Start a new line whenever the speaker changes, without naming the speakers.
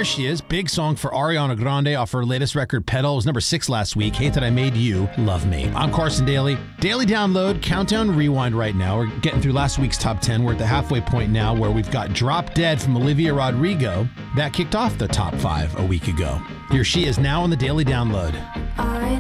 there she is. Big song for Ariana Grande off her latest record, Pedal. It was number 6 last week. Hate That I Made You Love Me. I'm Carson Daly. Daily Download, Countdown, Rewind right now. We're getting through last week's top 10. We're at the halfway point now where we've got Drop Dead from Olivia Rodrigo. That kicked off the top 5 a week ago. Here she is now on the Daily Download.
I